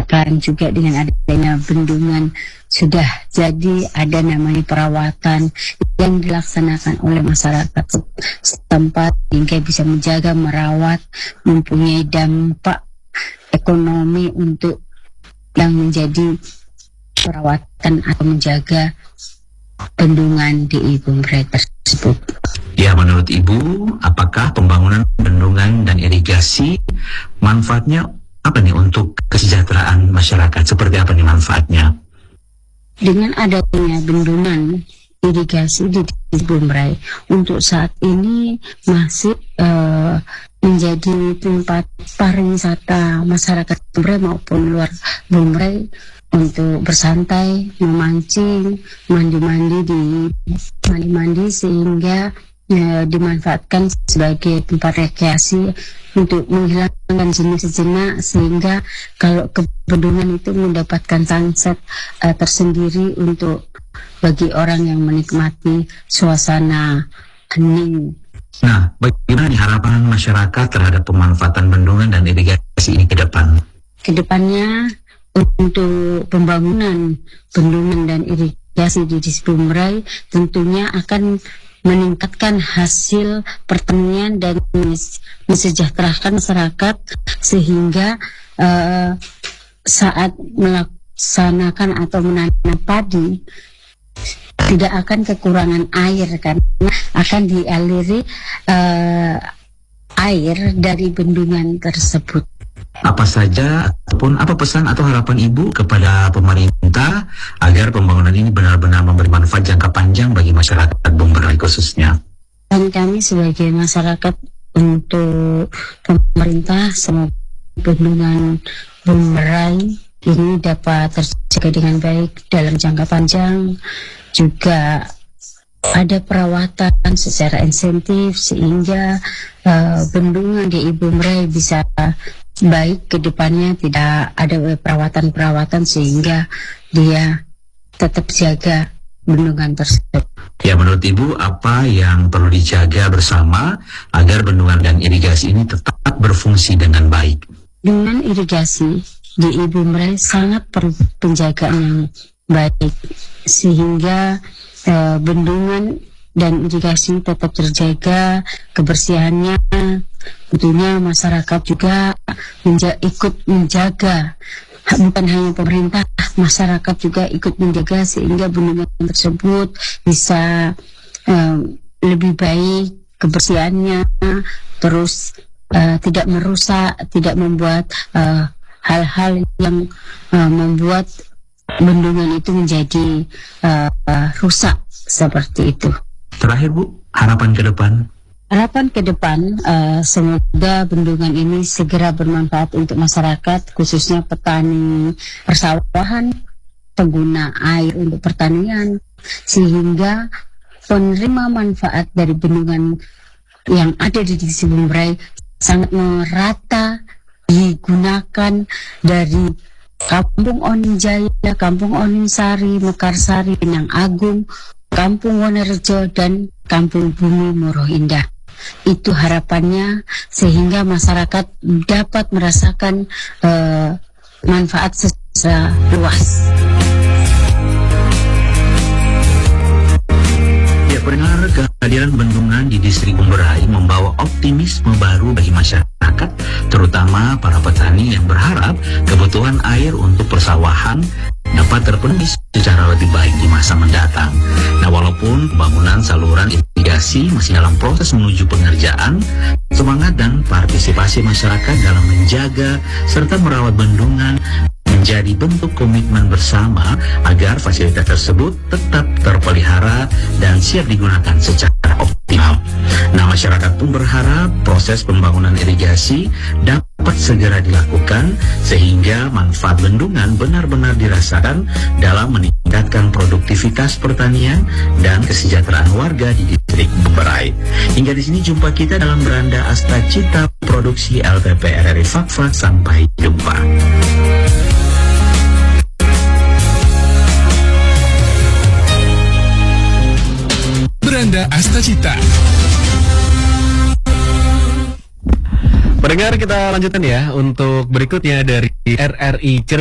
Sekarang juga dengan adanya bendungan sudah jadi ada namanya perawatan yang dilaksanakan oleh masyarakat setempat hingga bisa menjaga, merawat, mempunyai dampak ekonomi untuk yang menjadi perawatan atau menjaga bendungan di Ibu Mrai tersebut. Ya, menurut Ibu, apakah pembangunan bendungan dan irigasi manfaatnya apa nih untuk kesejahteraan masyarakat? Seperti apa nih manfaatnya? Dengan adanya bendungan irigasi di Ibu Mrai untuk saat ini masih menjadi tempat pariwisata masyarakat Ibu Mrai maupun luar Ibu Mrai untuk bersantai, memancing, mandi-mandi sehingga dimanfaatkan sebagai tempat rekreasi untuk menghilangkan jenuh sejenak, sehingga kalau ke bendungan itu mendapatkan sunset tersendiri untuk bagi orang yang menikmati suasana hening. Nah, bagaimana nih harapan masyarakat terhadap pemanfaatan bendungan dan irigasi ini ke depan? Kedepannya untuk pembangunan bendungan dan irigasi di Ibu Mrai tentunya akan meningkatkan hasil pertanian dan mensejahterakan masyarakat, sehingga saat melaksanakan atau menanam padi tidak akan kekurangan air karena akan dialiri air dari bendungan tersebut. Apa saja ataupun apa pesan atau harapan Ibu kepada pemerintah agar pembangunan ini benar-benar memberi manfaat jangka panjang bagi masyarakat Ibu Mrai khususnya? Dan kami sebagai masyarakat untuk pemerintah, semoga bendungan Ibu Mrai ini dapat terjaga dengan baik dalam jangka panjang, juga ada perawatan secara insentif sehingga bendungan di Ibu Mrai bisa baik ke depannya, tidak ada perawatan sehingga dia tetap jaga bendungan tersebut. Ya, menurut Ibu apa yang perlu dijaga bersama agar bendungan dan irigasi ini tetap berfungsi dengan baik? Dengan irigasi di Ibu Mrai sangat perlu penjagaan yang baik sehingga bendungan dan irigasi tetap terjaga kebersihannya. Tentunya masyarakat juga ikut menjaga, bukan hanya pemerintah, masyarakat juga ikut menjaga sehingga bendungan tersebut bisa lebih baik kebersihannya, terus tidak merusak, tidak membuat hal-hal yang membuat bendungan itu menjadi rusak seperti itu. Terakhir Bu, harapan ke depan? Harapan ke depan, semoga bendungan ini segera bermanfaat untuk masyarakat, khususnya petani persawahan, pengguna air untuk pertanian, sehingga penerima manfaat dari bendungan yang ada di Ibu Mrai sangat merata digunakan dari Kampung Oning Jaya, Kampung Oning Sari, Mekarsari, Pinang Agung, Kampung Wonorejo, dan Kampung Bumi Moroh Indah. Itu harapannya sehingga masyarakat dapat merasakan manfaat secara luas. Ya, pendengar, kehadiran bendungan di distrik Ibu Mrai membawa optimisme baru bagi masyarakat, terutama para petani yang berharap kebutuhan air untuk persawahan dapat terpenuhi secara lebih baik di masa mendatang. Nah, walaupun pembangunan saluran irigasi masih dalam proses menuju pengerjaan, semangat dan partisipasi masyarakat dalam menjaga serta merawat bendungan menjadi bentuk komitmen bersama agar fasilitas tersebut tetap terpelihara dan siap digunakan secara optimal. Nah, masyarakat pun berharap proses pembangunan irigasi dapat segera dilakukan sehingga manfaat bendungan benar-benar dirasakan dalam meningkatkan produktivitas pertanian dan kesejahteraan warga di distrik Ibu Mrai. Hingga di sini jumpa kita dalam Beranda Asta Cita Produksi LPP RRI Fakfa. Sampai jumpa. Beranda Asta Cita. Pendengar, kita lanjutkan ya untuk berikutnya dari RRI